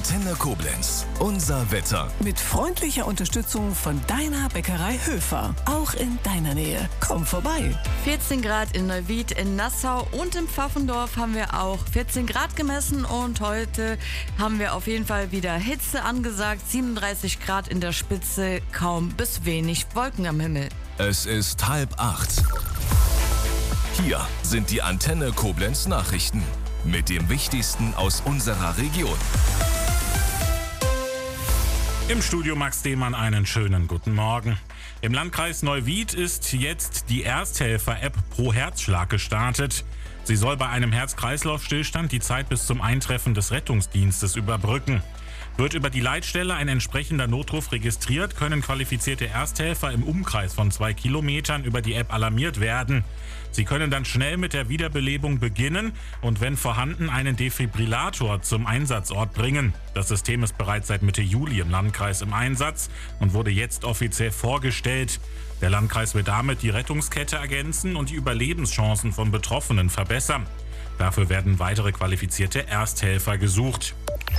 Antenne Koblenz. Unser Wetter. Mit freundlicher Unterstützung von deiner Bäckerei Höfer. Auch in deiner Nähe. Komm vorbei. 14 Grad in Neuwied, in Nassau und im Pfaffendorf haben wir auch 14 Grad gemessen. Und heute haben wir auf jeden Fall wieder Hitze angesagt. 37 Grad in der Spitze, kaum bis wenig Wolken am Himmel. Es ist 7:30. Hier sind die Antenne Koblenz Nachrichten mit dem Wichtigsten aus unserer Region. Im Studio Max Demann einen schönen guten Morgen. Im Landkreis Neuwied ist jetzt die Ersthelfer-App Pro Herzschlag gestartet. Sie soll bei einem Herz-Kreislauf-Stillstand die Zeit bis zum Eintreffen des Rettungsdienstes überbrücken. Wird über die Leitstelle ein entsprechender Notruf registriert, können qualifizierte Ersthelfer im Umkreis von 2 Kilometern über die App alarmiert werden. Sie können dann schnell mit der Wiederbelebung beginnen und wenn vorhanden einen Defibrillator zum Einsatzort bringen. Das System ist bereits seit Mitte Juli im Landkreis im Einsatz und wurde jetzt offiziell vorgestellt. Der Landkreis will damit die Rettungskette ergänzen und die Überlebenschancen von Betroffenen verbessern. Dafür werden weitere qualifizierte Ersthelfer gesucht.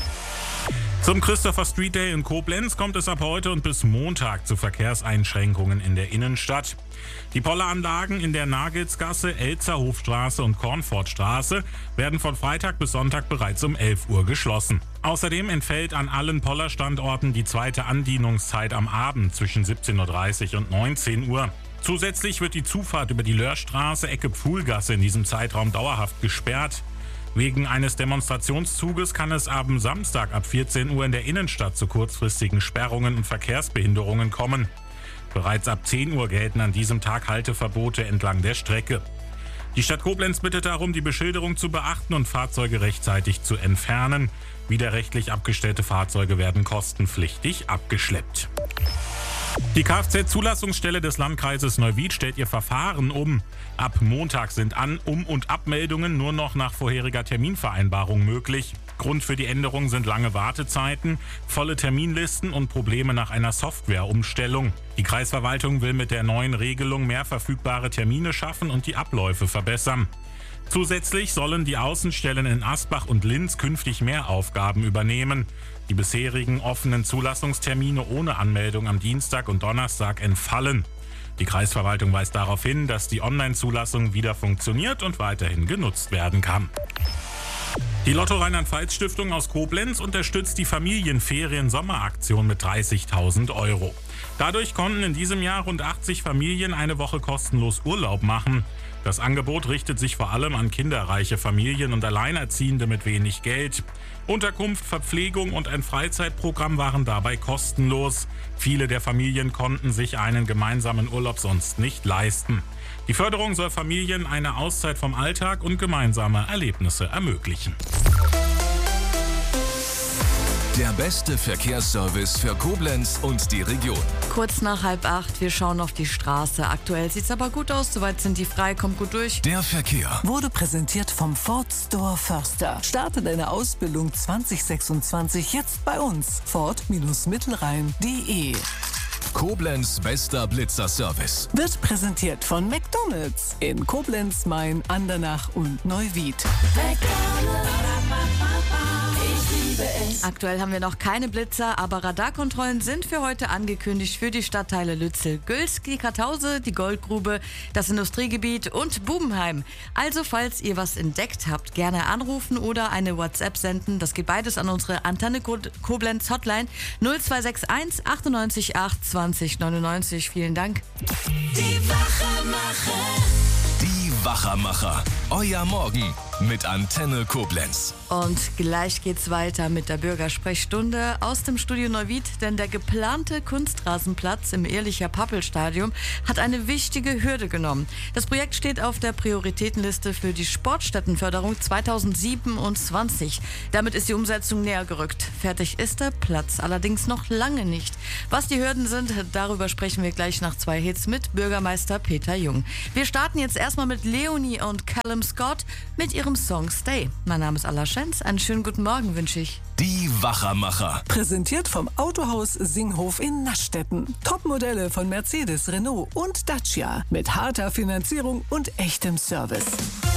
Zum Christopher Street Day in Koblenz kommt es ab heute und bis Montag zu Verkehrseinschränkungen in der Innenstadt. Die Polleranlagen in der Nagelsgasse, Elzerhofstraße und Kornfortstraße werden von Freitag bis Sonntag bereits um 11 Uhr geschlossen. Außerdem entfällt an allen Pollerstandorten die zweite Andienungszeit am Abend zwischen 17:30 Uhr und 19 Uhr. Zusätzlich wird die Zufahrt über die Löhrstraße, Ecke Pfuhlgasse in diesem Zeitraum dauerhaft gesperrt. Wegen eines Demonstrationszuges kann es am Samstag ab 14 Uhr in der Innenstadt zu kurzfristigen Sperrungen und Verkehrsbehinderungen kommen. Bereits ab 10 Uhr gelten an diesem Tag Halteverbote entlang der Strecke. Die Stadt Koblenz bittet darum, die Beschilderung zu beachten und Fahrzeuge rechtzeitig zu entfernen. Widerrechtlich abgestellte Fahrzeuge werden kostenpflichtig abgeschleppt. Die Kfz-Zulassungsstelle des Landkreises Neuwied stellt ihr Verfahren um. Ab Montag sind Um- und Abmeldungen nur noch nach vorheriger Terminvereinbarung möglich. Grund für die Änderung sind lange Wartezeiten, volle Terminlisten und Probleme nach einer Softwareumstellung. Die Kreisverwaltung will mit der neuen Regelung mehr verfügbare Termine schaffen und die Abläufe verbessern. Zusätzlich sollen die Außenstellen in Asbach und Linz künftig mehr Aufgaben übernehmen. Die bisherigen offenen Zulassungstermine ohne Anmeldung am Dienstag und Donnerstag entfallen. Die Kreisverwaltung weist darauf hin, dass die Online-Zulassung wieder funktioniert und weiterhin genutzt werden kann. Die Lotto Rheinland-Pfalz-Stiftung aus Koblenz unterstützt die Familienferien-Sommeraktion mit 30.000 €. Dadurch konnten in diesem Jahr rund 80 Familien eine Woche kostenlos Urlaub machen. Das Angebot richtet sich vor allem an kinderreiche Familien und Alleinerziehende mit wenig Geld. Unterkunft, Verpflegung und ein Freizeitprogramm waren dabei kostenlos. Viele der Familien konnten sich einen gemeinsamen Urlaub sonst nicht leisten. Die Förderung soll Familien eine Auszeit vom Alltag und gemeinsame Erlebnisse ermöglichen. Der beste Verkehrsservice für Koblenz und die Region. Kurz nach 7:30, wir schauen auf die Straße. Aktuell sieht's aber gut aus, soweit sind die frei, kommt gut durch. Der Verkehr Wurde präsentiert vom Ford Store Förster. Starte deine Ausbildung 2026 jetzt bei uns. Ford-Mittelrhein.de. Koblenz bester Blitzerservice. Wird präsentiert von McDonald's in Koblenz, Main, Andernach und Neuwied. Aktuell haben wir noch keine Blitzer, aber Radarkontrollen sind für heute angekündigt für die Stadtteile Lützel-Gülz, die Kartause, die Goldgrube, das Industriegebiet und Bubenheim. Also falls ihr was entdeckt habt, gerne anrufen oder eine WhatsApp senden. Das geht beides an unsere Antenne Koblenz Hotline 0261 98 8 20 99. Vielen Dank. Die Wachermacher. Euer Morgen mit Antenne Koblenz. Und gleich geht's weiter mit der Bürgersprechstunde aus dem Studio Neuwied, denn der geplante Kunstrasenplatz im Ehrlicher Pappelstadion hat eine wichtige Hürde genommen. Das Projekt steht auf der Prioritätenliste für die Sportstättenförderung 2027. Damit ist die Umsetzung näher gerückt. Fertig ist der Platz allerdings noch lange nicht. Was die Hürden sind, darüber sprechen wir gleich nach 2 Hits mit Bürgermeister Peter Jung. Wir starten jetzt erstmal mit Leonie und Callum Scott mit ihrem Song Stay. Mein Name ist Alla Schenz. Einen schönen guten Morgen wünsche ich. Die Wachermacher. Präsentiert vom Autohaus Singhof in Naschstetten. Topmodelle von Mercedes, Renault und Dacia mit harter Finanzierung und echtem Service.